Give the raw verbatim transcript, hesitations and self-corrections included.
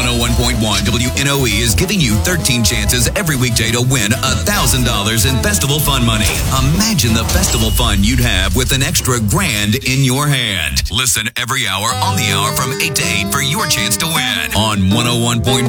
one oh one point one W N O E is giving you thirteen chances every weekday to win one thousand dollars in festival fun money. Imagine the festival fun you'd have with an extra grand in your hand. Listen every hour on the hour from eight to eight for your chance to win on one oh one point one